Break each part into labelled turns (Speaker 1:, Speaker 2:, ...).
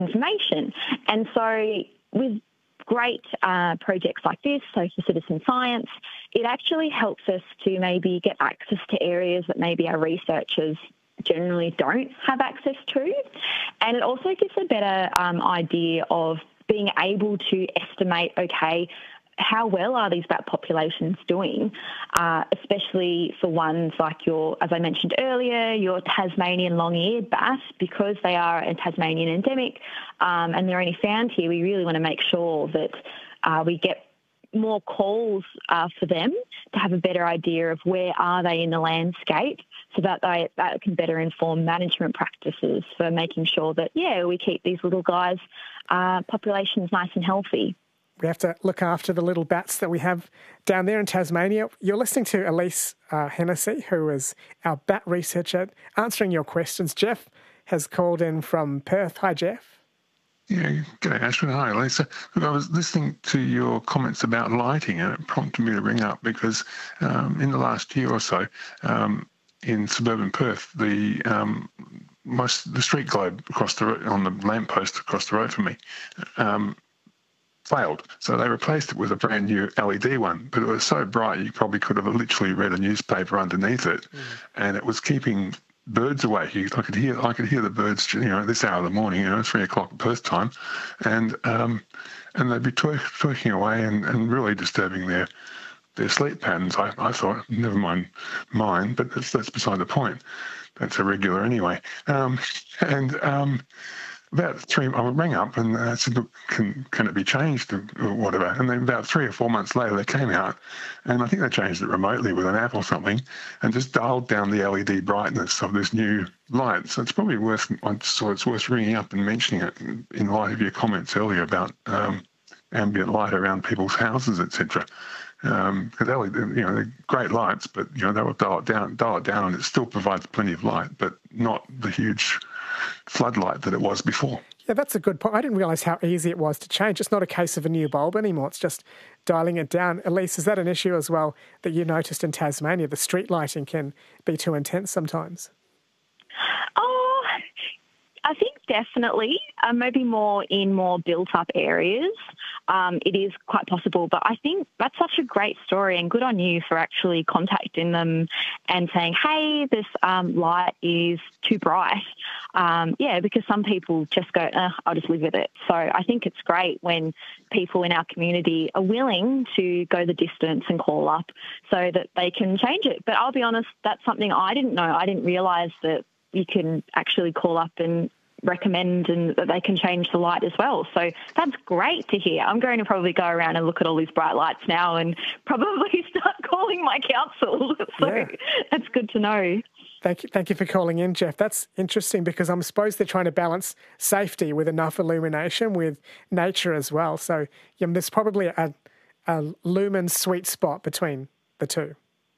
Speaker 1: information. And so with great projects like this, Social Citizen Science, it actually helps us to maybe get access to areas that maybe our researchers generally don't have access to. And it also gives a better idea of being able to estimate, okay, how well are these bat populations doing, especially for ones like as I mentioned earlier, your Tasmanian long-eared bat, because they are a Tasmanian endemic and they're only found here. We really want to make sure that we get more calls for them to have a better idea of where are they in the landscape, so that that can better inform management practices for making sure that, we keep these little guys' populations nice and healthy.
Speaker 2: We have to look after the little bats that we have down there in Tasmania. You're listening to Elise Hennessy, who is our bat researcher, answering your questions. Jeff has called in from Perth. Hi, Jeff.
Speaker 3: Yeah, g'day, Ashwin. Hi, Lisa. Look, I was listening to your comments about lighting, and it prompted me to ring up because in the last year or so, in suburban Perth, the street globe on the lamppost across the road from me failed. So they replaced it with a brand new LED one, but it was so bright you probably could have literally read a newspaper underneath it, and it was keeping birds away. I could hear the birds, at this hour of the morning, 3:00 Perth time, and they'd be twerking away and really disturbing their sleep patterns. I thought, never mind mine, but that's beside the point. That's irregular anyway. About I rang up and I said, look, can it be changed or whatever? And then about 3 or 4 months later, they came out, and I think they changed it remotely with an app or something, and just dialed down the LED brightness of this new light. So it's probably it's worth ringing up and mentioning it in light of your comments earlier about ambient light around people's houses, etc. Because they're great lights, but they will dial it down, and it still provides plenty of light, but not the huge floodlight that it was before.
Speaker 2: Yeah, that's a good point. I didn't realise how easy it was to change. It's not a case of a new bulb anymore. It's just dialing it down. Elise, is that an issue as well that you noticed in Tasmania? The street lighting can be too intense sometimes.
Speaker 1: Oh, I think definitely, maybe more in more built-up areas. It is quite possible, but I think that's such a great story, and good on you for actually contacting them and saying, hey, this light is too bright. Because some people just go, I'll just live with it. So I think it's great when people in our community are willing to go the distance and call up so that they can change it. But I'll be honest, that's something I didn't know. I didn't realise that you can actually call up and recommend and that they can change the light as well. So that's great to hear. I'm going to probably go around and look at all these bright lights now and probably start calling my council. So That's good to know.
Speaker 2: Thank you for calling in, Jeff. That's interesting because I suppose they're trying to balance safety with enough illumination with nature as well. So there's probably a lumen sweet spot between the two.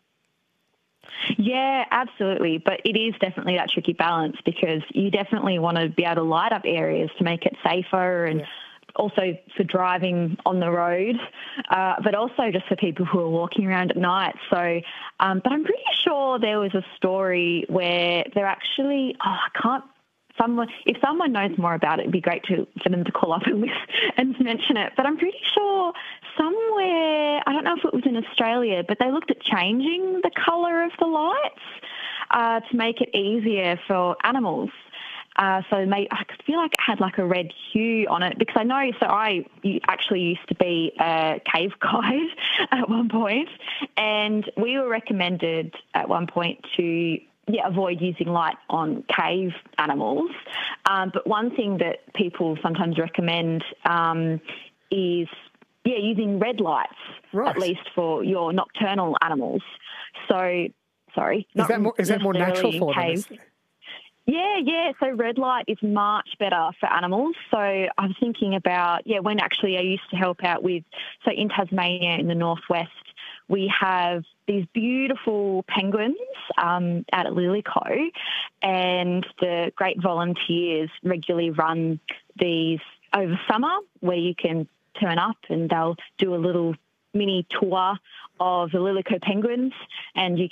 Speaker 1: Yeah, absolutely. But it is definitely that tricky balance because you definitely want to be able to light up areas to make it safer and also for driving on the road, but also just for people who are walking around at night. So, but I'm pretty sure there was a story where they're actually, if someone knows more about it, it'd be great for them to call up and mention it. But I'm pretty sure somewhere, I don't know if it was in Australia, but they looked at changing the colour of the lights to make it easier for animals. I feel like it had like a red hue on it because I know, so I actually used to be a cave guide at one point, and we were recommended at one point to avoid using light on cave animals. But one thing that people sometimes recommend is using red lights, at least for your nocturnal animals. So, sorry.
Speaker 2: Is that more natural for them?
Speaker 1: Yeah. So red light is much better for animals. So I was thinking about, when actually I used to help out with, so in Tasmania in the northwest, we have these beautiful penguins out at Lillico, and the great volunteers regularly run these over summer where you can turn up and they'll do a little mini tour of the Lillico penguins, and you can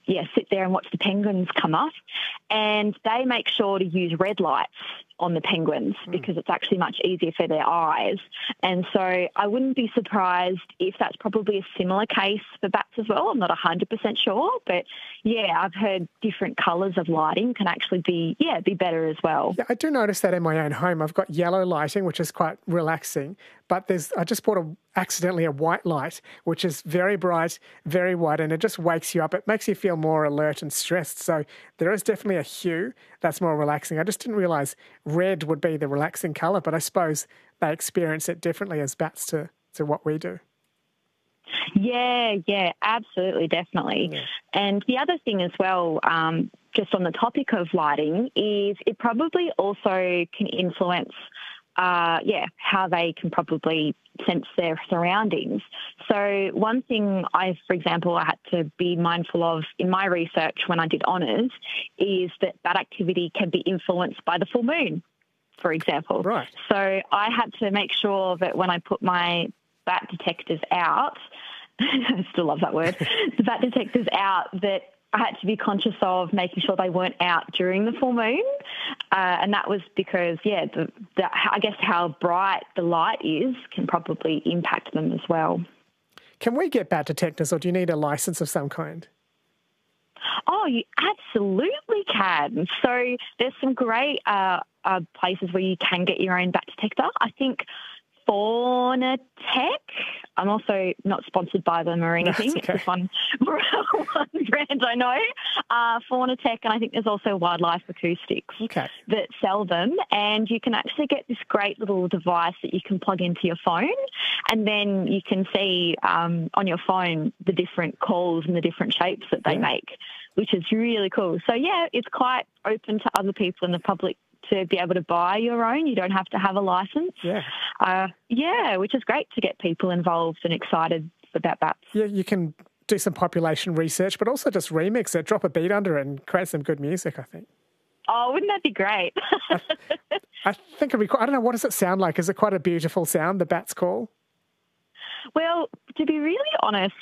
Speaker 1: sit there and watch the penguins come up. And they make sure to use red lights on the penguins because it's actually much easier for their eyes. And so I wouldn't be surprised if that's probably a similar case for bats as well. I'm not 100% sure, but yeah, I've heard different colours of lighting can actually be better as well.
Speaker 2: Yeah, I do notice that in my own home. I've got yellow lighting, which is quite relaxing, but I just bought accidentally a white light, which is very bright, very white, and it just wakes you up. It makes you feel more alert and stressed. So there is definitely a hue that's more relaxing. I just didn't realise red would be the relaxing colour, but I suppose they experience it differently as bats to what we do.
Speaker 1: Yeah, absolutely, definitely. Yeah. And the other thing as well, just on the topic of lighting, is it probably also can influence how they can probably sense their surroundings. So one thing for example, I had to be mindful of in my research when I did honours is that bat activity can be influenced by the full moon, for example.
Speaker 2: Right.
Speaker 1: So I had to make sure that when I put my bat detectors out, I still love that word, the bat detectors out, that I had to be conscious of making sure they weren't out during the full moon. And that was because, I guess how bright the light is can probably impact them as well.
Speaker 2: Can we get bat detectors or do you need a licence of some kind?
Speaker 1: Oh, you absolutely can. So there's some great places where you can get your own bat detector. I think Fauna Tech. I'm also not sponsored by them or anything.
Speaker 2: Okay.
Speaker 1: It's just one brand I know. Fauna Tech, and I think there's also Wildlife Acoustics that sell them. And you can actually get this great little device that you can plug into your phone, and then you can see on your phone the different calls and the different shapes that they make, which is really cool. So, it's quite open to other people in the public to be able to buy your own. You don't have to have a license. Which is great to get people involved and excited about bats.
Speaker 2: Yeah, you can do some population research, but also just remix it, drop a beat under it and create some good music, I think.
Speaker 1: Oh, wouldn't that be great?
Speaker 2: I think it'd be cool. I don't know, what does it sound like? Is it quite a beautiful sound, the bat's call?
Speaker 1: Well, to be really honest,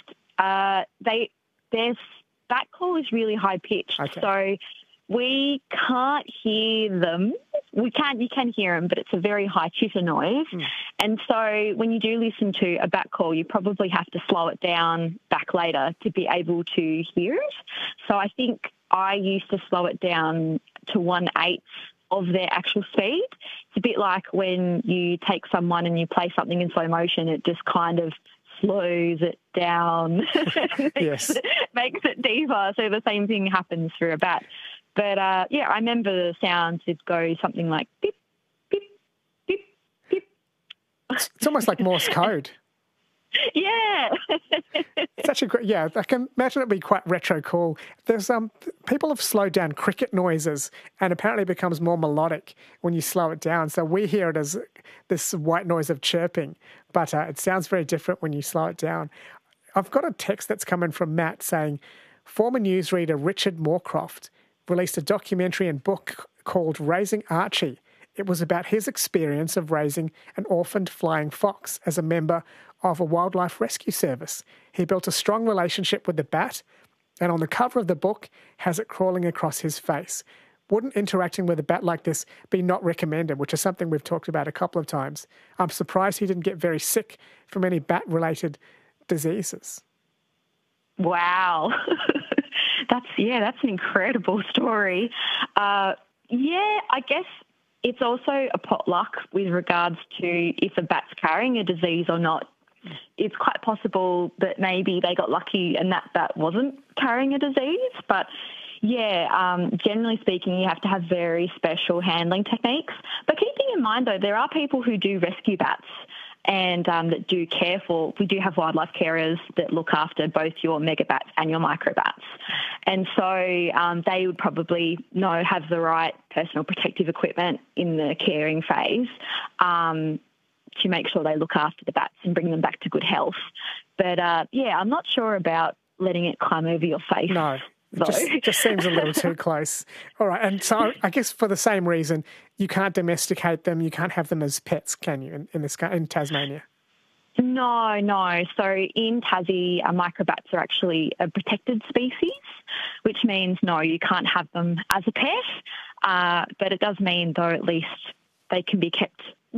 Speaker 1: their bat call is really high-pitched.
Speaker 2: Okay.
Speaker 1: So we can't hear them. You can hear them, but it's a very high chitter noise. And so when you do listen to a bat call, you probably have to slow it down back later to be able to hear it. So I think I used to slow it down to 1/8 of their actual speed. It's a bit like when you take someone and you play something in slow motion, it just kind of slows it down, makes it deeper. So the same thing happens for a bat. But, I remember the sounds would go something like beep, beep, beep, beep.
Speaker 2: It's almost like Morse code.
Speaker 1: Yeah.
Speaker 2: It's actually great. Yeah, I can imagine it'd be quite retro cool. There's people have slowed down cricket noises, and apparently it becomes more melodic when you slow it down. So we hear it as this white noise of chirping, but it sounds very different when you slow it down. I've got a text that's coming from Matt saying, former newsreader Richard Moorcroft released a documentary and book called Raising Archie. It was about his experience of raising an orphaned flying fox as a member of a wildlife rescue service. He built a strong relationship with the bat, and on the cover of the book has it crawling across his face. Wouldn't interacting with a bat like this be not recommended, which is something we've talked about a couple of times? I'm surprised he didn't get very sick from any bat-related diseases.
Speaker 1: Wow. That's an incredible story. I guess it's also a potluck with regards to if a bat's carrying a disease or not. It's quite possible that maybe they got lucky and that bat wasn't carrying a disease. But, generally speaking, you have to have very special handling techniques. But keeping in mind, though, there are people who do rescue bats and that do care for. We do have wildlife carers that look after both your megabats and your microbats. And so they would probably have the right personal protective equipment in the caring phase to make sure they look after the bats and bring them back to good health. But, I'm not sure about letting it climb over your face.
Speaker 2: No. It just seems a little too close. All right, and so I guess for the same reason, you can't domesticate them, you can't have them as pets, can you, in Tasmania?
Speaker 1: No. So in Tassie, microbats are actually a protected species, which means, no, you can't have them as a pet. But it does mean, though, at least they can be kept